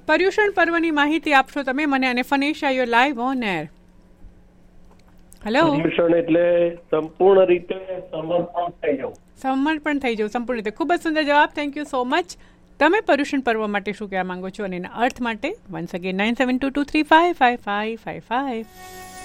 પર્યુષણ પર્વની માહિતી આપશો તમે મને, અને ફનેશા you live on air. Hello. Paryushan એટલે સંપૂર્ણ રીતે સમર્પણ થઈ જવું. સમર્પણ થઈ જવું સંપૂર્ણ રીતે. ખૂબ જ સુંદર જવાબ. Thank you so much. તમે પર્યુષણ પર્વ માટે શું કહેવા માંગો છો અને એના અર્થ માટે? Once again 9722355555.